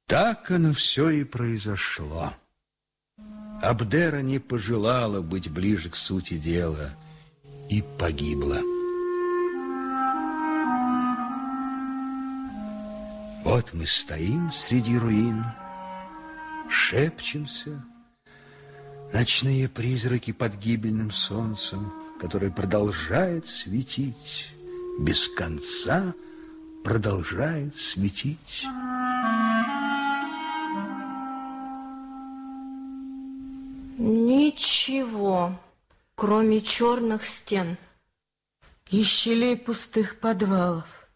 Так оно все и произошло. Абдера не пожелала быть ближе к сути дела и погибла. Вот мы стоим среди руин, шепчемся, ночные призраки под гибельным солнцем, которое продолжает светить, без конца продолжает светить. Ничего, кроме черных стен и щелей пустых подвалов.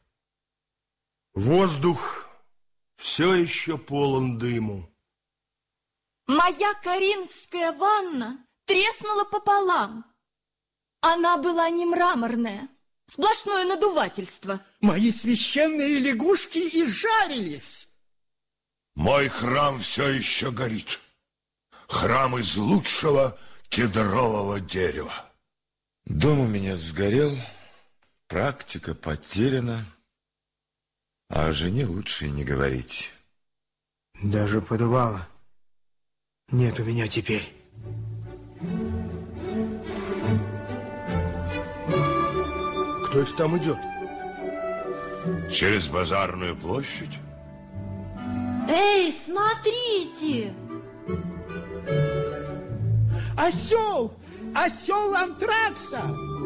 Воздух все еще полон дыму. Моя коринфская ванна треснула пополам. Она была не мраморная, сплошное надувательство. Мои священные лягушки изжарились. Мой храм все еще горит. Храм из лучшего кедрового дерева. Дом у меня сгорел, практика потеряна, а о жене лучше и не говорить. Даже подвала нет у меня теперь. Кто это там идет? Через базарную площадь? Эй, смотрите! Осел! Осел Антракса!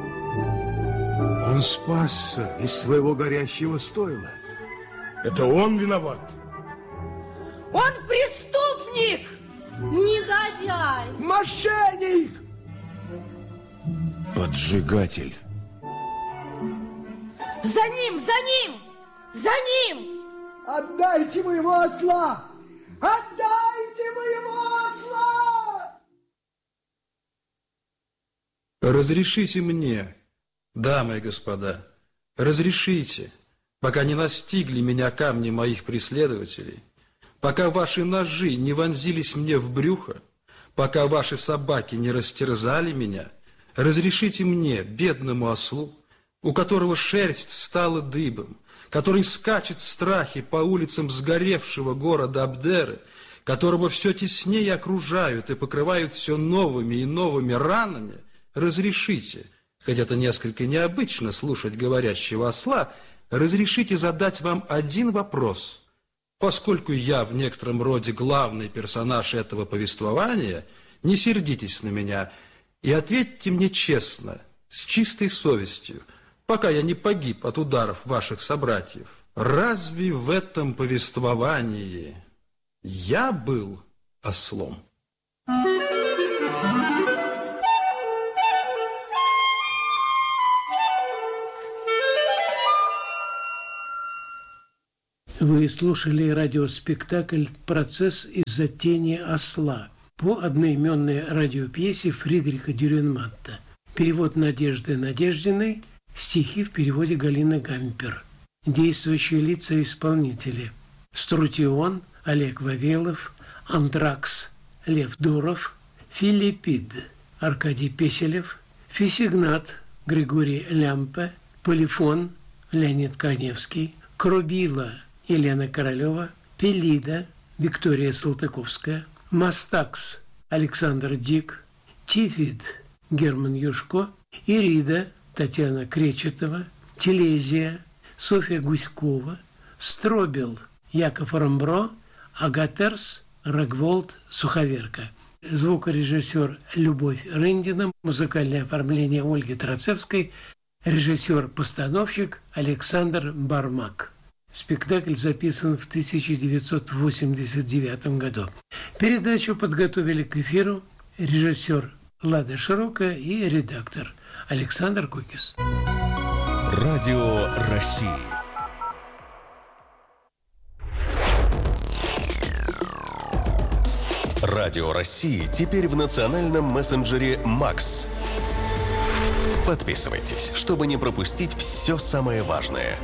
Он спасся из своего горящего стойла. Это он виноват? Он преступник! Негодяй! Мошенник! Поджигатель. За ним! За ним! За ним! Отдайте моего осла! Отдайте моего осла! Разрешите мне, дамы и господа, разрешите, пока не настигли меня камни моих преследователей, пока ваши ножи не вонзились мне в брюхо, пока ваши собаки не растерзали меня, разрешите мне, бедному ослу, у которого шерсть встала дыбом, который скачет в страхе по улицам сгоревшего города Абдеры, которого все теснее окружают и покрывают все новыми и новыми ранами, разрешите, хотя это несколько необычно слушать говорящего осла, разрешите задать вам один вопрос. Поскольку я в некотором роде главный персонаж этого повествования, не сердитесь на меня и ответьте мне честно, с чистой совестью, пока я не погиб от ударов ваших собратьев. Разве в этом повествовании я был ослом? Вы слушали радиоспектакль «Процесс из-за тени осла» по одноименной радиопьесе Фридриха Дюрренматта. Перевод Надежды Надеждиной, стихи в переводе Галины Гампер. Действующие лица и исполнители: Струтион Олег Вавелов, Антракс Лев Дуров, Филиппид Аркадий Песелев, Фисигнат Григорий Лямпе, Полифон Леонид Коневский, Крубила Елена Королева, Пелида Виктория Салтыковская, Мастакс Александр Дик, Тифид Герман Юшко, Ирида Татьяна Кречетова, Телезия Софья Гуськова, Стробел Яков Рамбро, Агатерс Рогволд Суховерка. Звукорежиссер Любовь Рындина, музыкальное оформление Ольги Троцевской, режиссер-постановщик Александр Бармак. Спектакль записан в 1989 году. Передачу подготовили к эфиру режиссер Лада Широкая и редактор Александр Кукис. Радио России. Радио России теперь в национальном мессенджере «Макс». Подписывайтесь, чтобы не пропустить все самое важное.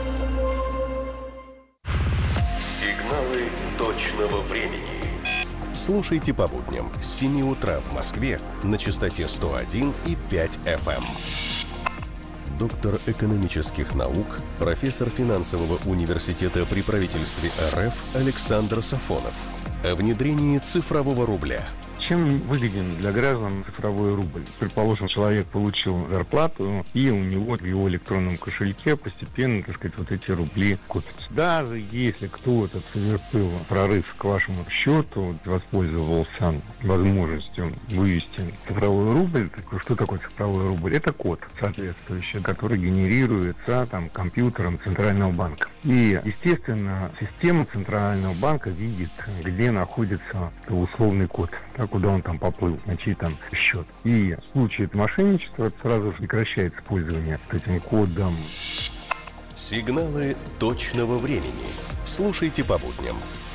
Сигналы точного времени. Слушайте по будням с 7 утра в Москве на частоте 101,5 FM. доктор экономических наук, профессор финансового университета при правительстве РФ Александр Сафонов о внедрении цифрового рубля. Чем выгоден для граждан цифровой рубль? Предположим, человек получил зарплату, и у него в его электронном кошельке постепенно, так сказать, вот эти рубли копятся. Даже если кто-то совершил прорыв к вашему счету, воспользовался возможностью вывести цифровой рубль, что такое цифровой рубль? Это код соответствующий, который генерируется компьютером Центрального банка. И, естественно, система Центрального банка видит, где находится условный код, куда он там поплыл, на чей там счет. И в случае мошенничества сразу же прекращается пользование этим кодом. Сигналы точного времени. Слушайте по будням